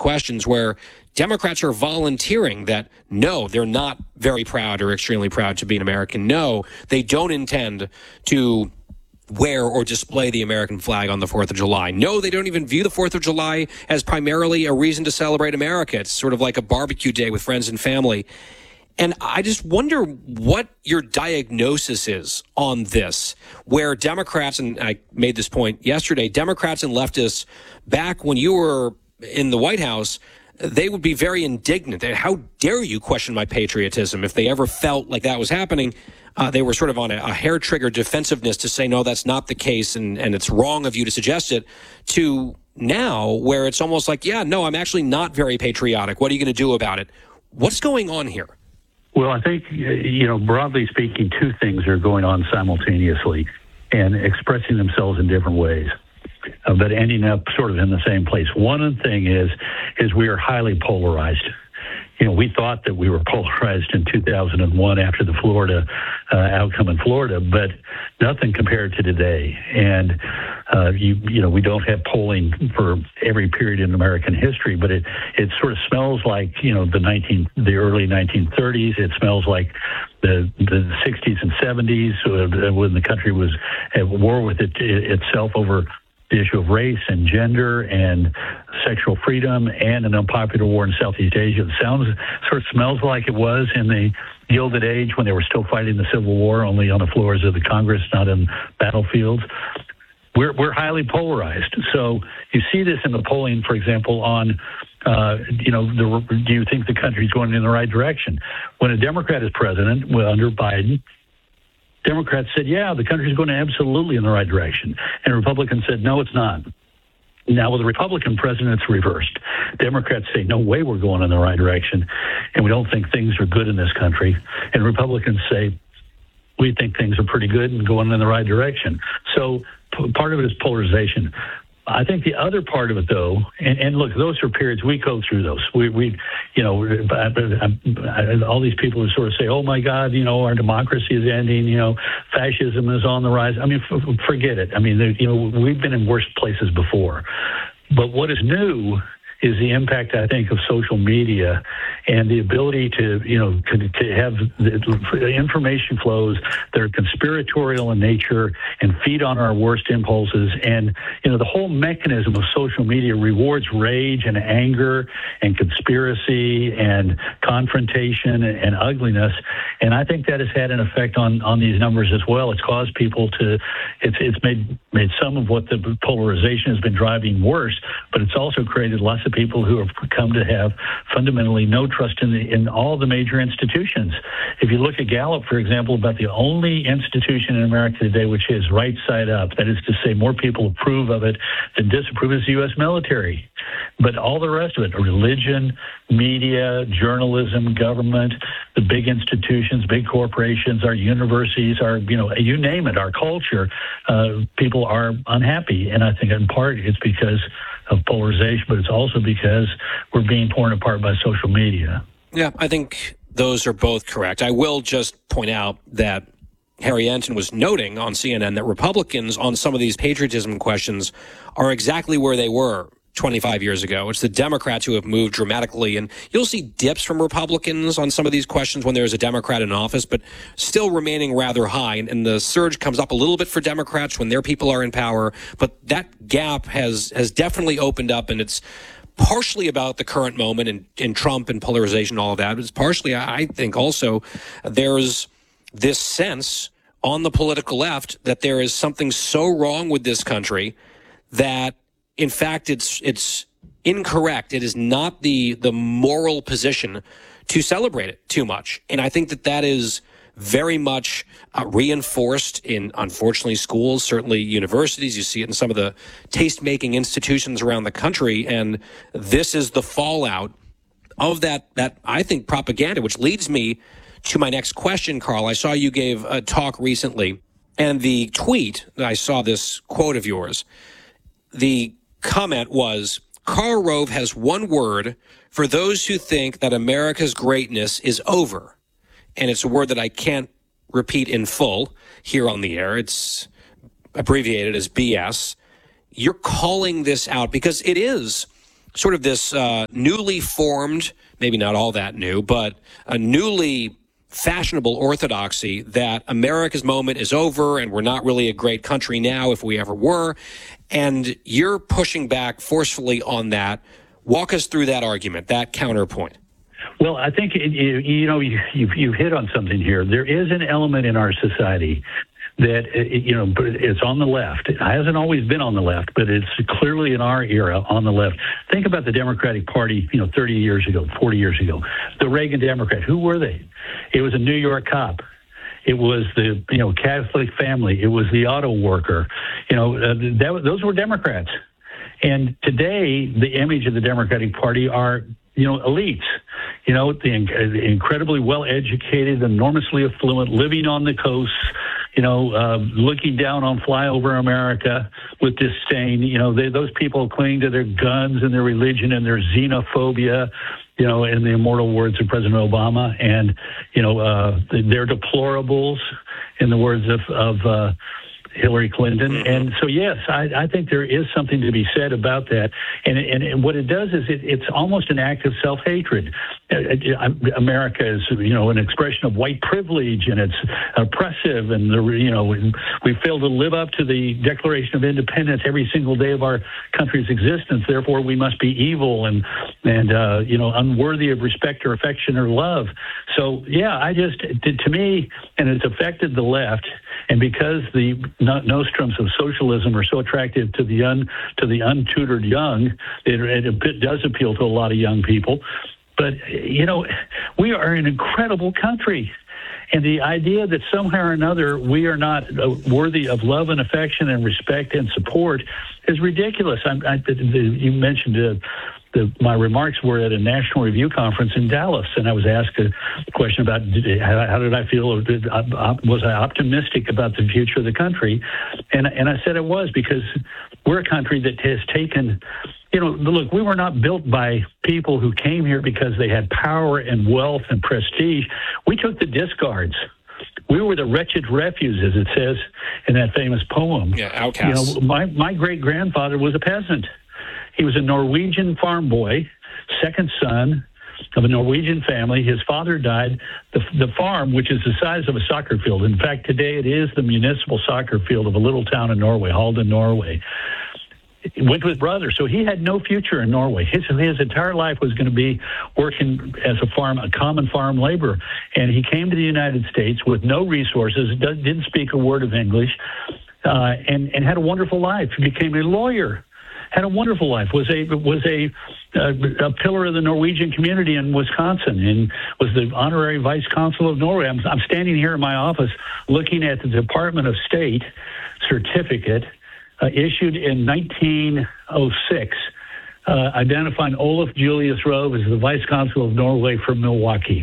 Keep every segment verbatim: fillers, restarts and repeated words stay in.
questions where Democrats are volunteering that, no, they're not very proud or extremely proud to be an American. No, they don't intend to wear or display the American flag on the fourth of July. No, they don't even view the fourth of July as primarily a reason to celebrate America. It's sort of like a barbecue day with friends and family. And I just wonder what your diagnosis is on this, where Democrats, and I made this point yesterday, Democrats and leftists, back when you were in the White House, they would be very indignant. How dare you question my patriotism? If they ever felt like that was happening, uh, they were sort of on a, a hair-trigger defensiveness to say, no, that's not the case, and, and it's wrong of you to suggest it, to now where it's almost like, yeah, no, I'm actually not very patriotic. What are you going to do about it? What's going on here? Well, I think, you know, broadly speaking, two things are going on simultaneously and expressing themselves in different ways, uh, but ending up sort of in the same place. One thing is, is we are highly polarized. You know, we thought that we were polarized in two thousand one after the Florida uh, outcome in Florida, but nothing compared to today. And, uh, you, you know, we don't have polling for every period in American history, but it, it sort of smells like, you know, the nineteen, the early nineteen thirties. It smells like the, the sixties and seventies uh, when the country was at war with it, it, itself over the issue of race and gender and sexual freedom and an unpopular war in Southeast Asia. It sounds, sort of smells like it was in the Gilded Age when they were still fighting the Civil War, only on the floors of the Congress, not in battlefields. We're, we're highly polarized. So you see this in the polling, for example, on, uh, you know, the, do you think the country's going in the right direction? When a Democrat is president, well, under Biden, Democrats said, yeah, the country's going absolutely in the right direction. And Republicans said, no, it's not. Now, with the Republican president, it's reversed. Democrats say, no way we're going in the right direction, and we don't think things are good in this country. And Republicans say, we think things are pretty good and going in the right direction. So p- part of it is polarization. I think the other part of it, though, and, and look, those are periods we go through those. We, we you know, I, I, I, all these people who sort of say, "Oh my God, you know, our democracy is ending. You know, fascism is on the rise." I mean, f- forget it. I mean, you know, we've been in worse places before. But what is new is the impact, I think, of social media and the ability to, you know, to, to have the information flows that are conspiratorial in nature and feed on our worst impulses. And, you know, the whole mechanism of social media rewards rage and anger and conspiracy and confrontation and, and ugliness. And I think that has had an effect on, on these numbers as well. It's caused people to, it's, it's made, made some of what the polarization has been driving worse, but it's also created lots of people who have come to have fundamentally no trust in the, in all the major institutions. If you look at Gallup, for example, about the only institution in America today which is right side up, that is to say more people approve of it than disapprove, is the U S military. But all the rest of it, religion, media, journalism, government, the big institutions, big corporations, our universities, our, you know, you name it, our culture, uh, people are unhappy. And I think in part it's because of polarization, but it's also because we're being torn apart by social media. Yeah, I think those are both correct. I will just point out that Harry Enten was noting on C N N that Republicans on some of these patriotism questions are exactly where they were twenty-five years ago. It's the Democrats who have moved dramatically, and you'll see dips from Republicans on some of these questions when there's a Democrat in office, but still remaining rather high. And, and the surge comes up a little bit for Democrats when their people are in power, but that gap has has definitely opened up, and it's partially about the current moment and, and Trump and polarization, all of that. It's partially, I think, also there's this sense on the political left that there is something so wrong with this country that in fact, it's it's incorrect. It is not the the moral position to celebrate it too much. And I think that that is very much uh, reinforced in, unfortunately, schools, certainly universities. You see it in some of the taste-making institutions around the country. And this is the fallout of that, that I think, propaganda, which leads me to my next question, Carl. I saw you gave a talk recently, and the tweet, I saw this quote of yours. The comment was, Karl Rove has one word for those who think that America's greatness is over. And it's a word that I can't repeat in full here on the air. It's abbreviated as B S. You're calling this out because it is sort of this uh, newly formed, maybe not all that new, but a newly fashionable orthodoxy that America's moment is over and we're not really a great country now if we ever were. And you're pushing back forcefully on that. Walk us through that argument, that counterpoint. Well, I think, it, you, you know, you, you've, you've hit on something here. There is an element in our society that, you know, it's on the left. It hasn't always been on the left, but it's clearly in our era on the left. Think about the Democratic Party, you know, thirty years ago, forty years ago. The Reagan Democrat, who were they? It was a New York cop. It was the, you know, Catholic family. It was the auto worker. You know, uh, that, those were Democrats. And today, the image of the Democratic Party are, you know, elites, you know, the, the incredibly well-educated, enormously affluent, living on the coast, you know, uh, looking down on flyover America with disdain. You know, they, those people cling to their guns and their religion and their xenophobia, you know, in the immortal words of President Obama. And, you know, uh, they're deplorables, in the words of, of uh, Hillary Clinton. And so, yes, I, I think there is something to be said about that. And, and, and what it does is it, it's almost an act of self-hatred. America is, you know, an expression of white privilege, and it's oppressive, and, the, you know, we fail to live up to the Declaration of Independence every single day of our country's existence. Therefore, we must be evil and, and uh, you know, unworthy of respect or affection or love. So, yeah, I just, to me, and it's affected the left, and because the nostrums of socialism are so attractive to the un, to the untutored young, it, it does appeal to a lot of young people. But, you know, we are an incredible country. And the idea that somehow or another we are not worthy of love and affection and respect and support is ridiculous. I, I, the, you mentioned uh, the, my remarks were at a National Review conference in Dallas, and I was asked a question about how, how did I feel, or did, uh, was I optimistic about the future of the country? And, and I said it was, because we're a country that has taken... You know, look, we were not built by people who came here because they had power and wealth and prestige. We took the discards. We were the wretched refuse, as it says in that famous poem. Yeah, outcasts. You know, my, my great-grandfather was a peasant. He was a Norwegian farm boy, second son of a Norwegian family. His father died. The, the farm, which is the size of a soccer field. In fact, today it is the municipal soccer field of a little town in Norway, Halden, Norway. Went with brother, so he had no future in Norway. His his entire life was going to be working as a farm, a common farm laborer. And he came to the United States with no resources, didn't speak a word of English, uh, and and had a wonderful life. He became a lawyer, had a wonderful life. Was a was a a, a pillar of the Norwegian community in Wisconsin, and was the honorary vice consul of Norway. I'm, I'm standing here in my office looking at the Department of State certificate. Uh, issued in nineteen oh six, uh, identifying Olaf Julius Rove as the Vice Consul of Norway for Milwaukee.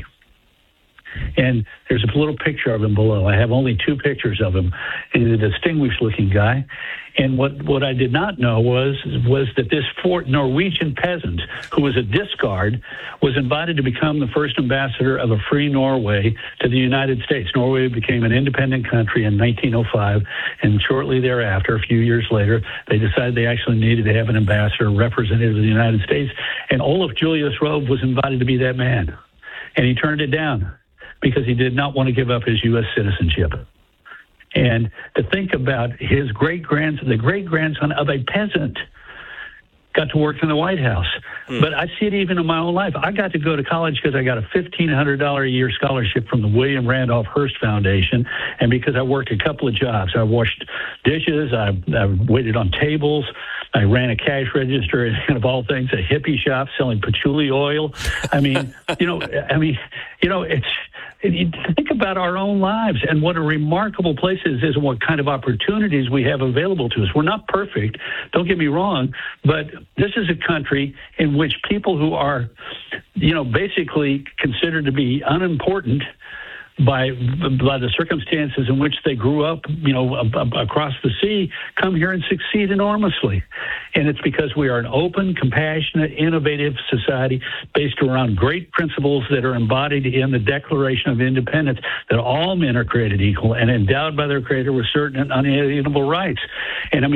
And there's a little picture of him below. I have only two pictures of him. He's a distinguished-looking guy. And what, what I did not know was was that this Fort Norwegian peasant, who was a discard, was invited to become the first ambassador of a free Norway to the United States. Norway became an independent country in nineteen oh five, and shortly thereafter, a few years later, they decided they actually needed to have an ambassador, representative of the United States. And Olaf Julius Rove was invited to be that man. And he turned it down because he did not want to give up his U S citizenship. And to think about his great-grandson, the great-grandson of a peasant, got to work in the White House. Hmm. But I see it even in my own life. I got to go to college because I got a fifteen hundred dollars a year scholarship from the William Randolph Hearst Foundation, and because I worked a couple of jobs. I washed dishes, I, I waited on tables, I ran a cash register, and of all things, a hippie shop selling patchouli oil. I mean, you know, I mean, you know, it's... Think about our own lives and what a remarkable place it is and what kind of opportunities we have available to us. We're not perfect, don't get me wrong, but this is a country in which people who are, you know, basically considered to be unimportant by by the circumstances in which they grew up, you know, across the sea, come here and succeed enormously. And it's because we are an open, compassionate, innovative society based around great principles that are embodied in the Declaration of Independence, that all men are created equal and endowed by their Creator with certain and unalienable rights. And I mean,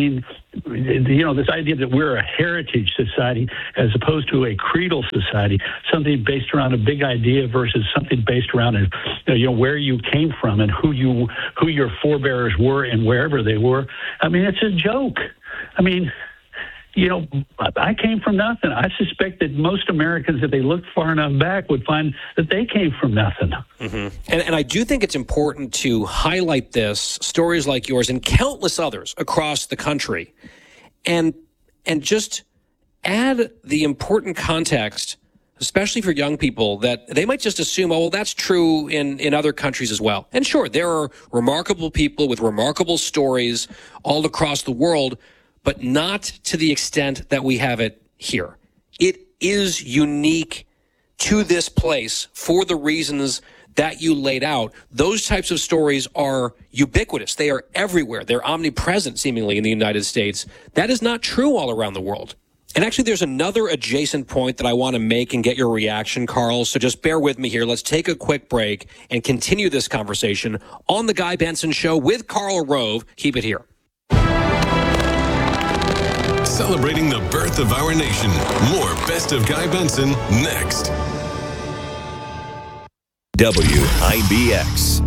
you know, this idea that we're a heritage society as opposed to a creedal society, something based around a big idea versus something based around, a, you know, where you came from and who you who your forebears were and wherever they were. I mean, it's a joke. I mean, you know, I came from nothing. I suspect that most Americans, if they looked far enough back, would find that they came from nothing. Mm-hmm. And, and I do think it's important to highlight this, stories like yours and countless others across the country, and and just add the important context, especially for young people, that they might just assume, oh, well, that's true in, in other countries as well. And sure, there are remarkable people with remarkable stories all across the world, but not to the extent that we have it here. It is unique to this place for the reasons that you laid out. Those types of stories are ubiquitous. They are everywhere. They're omnipresent, seemingly, in the United States. That is not true all around the world. And actually, there's another adjacent point that I want to make and get your reaction, Carl. So just bear with me here. Let's take a quick break and continue this conversation on The Guy Benson Show with Karl Rove. Keep it here. Celebrating the birth of our nation. More Best of Guy Benson next. W I B X.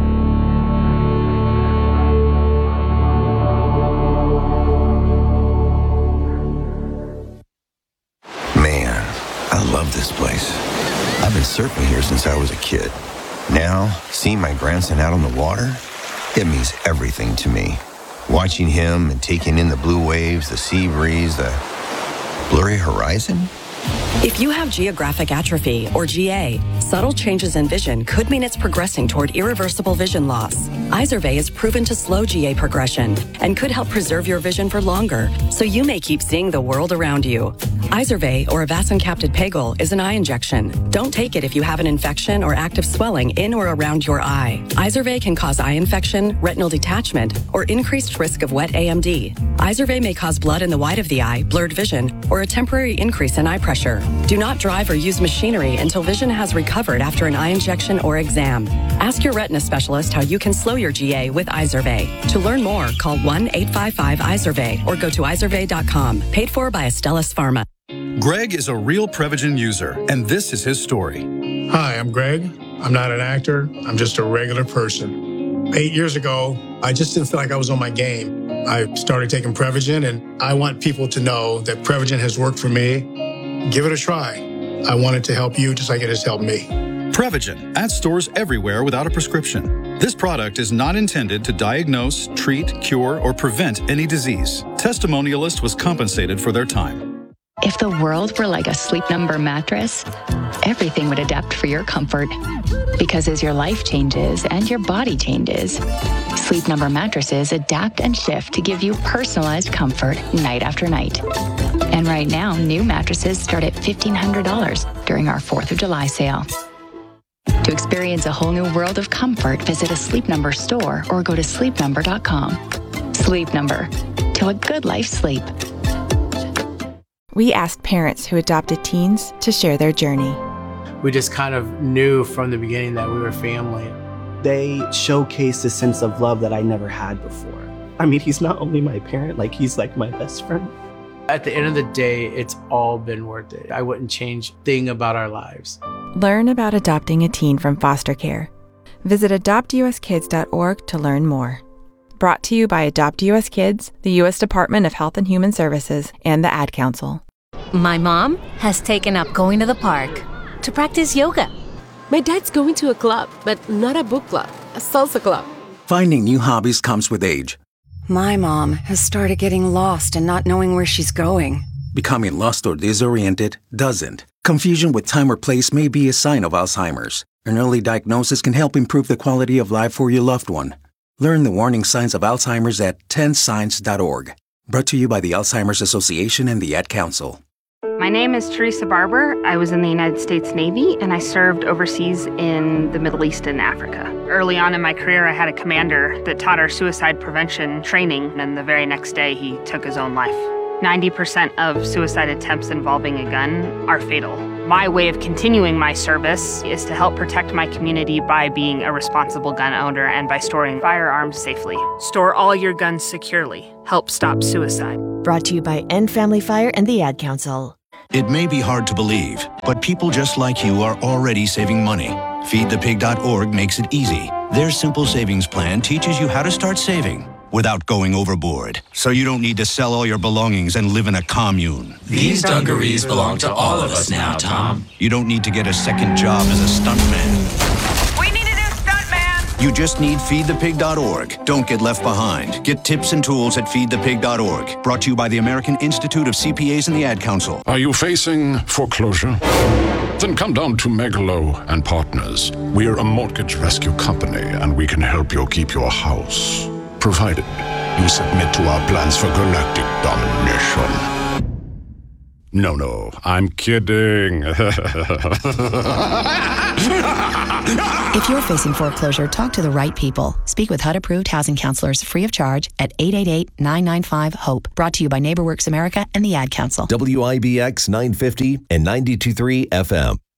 Man, I love this place. I've been surfing here since I was a kid. Now, seeing my grandson out on the water, it means everything to me. Watching him and taking in the blue waves, the sea breeze, the blurry horizon. If you have geographic atrophy, or G A, subtle changes in vision could mean it's progressing toward irreversible vision loss. Izervay is proven to slow G A progression and could help preserve your vision for longer, so you may keep seeing the world around you. Izervay, or avacincaptad pegol, is an eye injection. Don't take it if you have an infection or active swelling in or around your eye. Izervay can cause eye infection, retinal detachment, or increased risk of wet A M D. Izervay may cause blood in the white of the eye, blurred vision, or a temporary increase in eye pressure. Do not drive or use machinery until vision has recovered after an eye injection or exam. Ask your retina specialist how you can slow your G A with Izervay. To learn more, call one eight five five Izervay or go to izervay dot com. Paid for by Astellas Pharma. Greg is a real Prevagen user, and this is his story. Hi, I'm Greg. I'm not an actor. I'm just a regular person. Eight years ago, I just didn't feel like I was on my game. I started taking Prevagen, and I want people to know that Prevagen has worked for me. Give it a try. I want it to help you just like it has helped me. Prevagen, at stores everywhere without a prescription. This product is not intended to diagnose, treat, cure, or prevent any disease. Testimonialist was compensated for their time. If the world were like a Sleep Number mattress, everything would adapt for your comfort. Because as your life changes and your body changes, Sleep Number mattresses adapt and shift to give you personalized comfort night after night. And right now, new mattresses start at fifteen hundred dollars during our fourth of July sale. To experience a whole new world of comfort, visit a Sleep Number store or go to sleep number dot com. Sleep Number. To a good life sleep. We asked parents who adopted teens to share their journey. We just kind of knew from the beginning that we were family. They showcased a sense of love that I never had before. I mean, he's not only my parent, like he's like my best friend. At the end of the day, it's all been worth it. I wouldn't change a thing about our lives. Learn about adopting a teen from foster care. Visit adopt u s kids dot org to learn more. Brought to you by Adopt U S Kids, the U S Department of Health and Human Services, and the Ad Council. My mom has taken up going to the park to practice yoga. My dad's going to a club, but not a book club, a salsa club. Finding new hobbies comes with age. My mom has started getting lost and not knowing where she's going. Becoming lost or disoriented doesn't. Confusion with time or place may be a sign of Alzheimer's. An early diagnosis can help improve the quality of life for your loved one. Learn the warning signs of Alzheimer's at ten signs dot org. Brought to you by the Alzheimer's Association and the Ad Council. My name is Teresa Barber. I was in the United States Navy, and I served overseas in the Middle East and Africa. Early on in my career, I had a commander that taught our suicide prevention training, and the very next day, he took his own life. ninety percent of suicide attempts involving a gun are fatal. My way of continuing my service is to help protect my community by being a responsible gun owner and by storing firearms safely. Store all your guns securely. Help stop suicide. Brought to you by End Family Fire and the Ad Council. It may be hard to believe, but people just like you are already saving money. feed the pig dot org makes it easy. Their simple savings plan teaches you how to start saving without going overboard, so you don't need to sell all your belongings and live in a commune. These dungarees belong to all of us now, Tom. You don't need to get a second job as a stuntman. We need a new stuntman! You just need feed the pig dot org. Don't get left behind. Get tips and tools at feed the pig dot org. Brought to you by the American Institute of C P As and the Ad Council. Are you facing foreclosure? Then come down to Megalow and Partners. We're a mortgage rescue company, and we can help you keep your house, provided you submit to our plans for galactic domination. No, no, I'm kidding. If you're facing foreclosure, talk to the right people. Speak with H U D-approved housing counselors free of charge at eight eight eight, nine nine five, HOPE. Brought to you by NeighborWorks America and the Ad Council. W I B X nine fifty and ninety-two point three F M.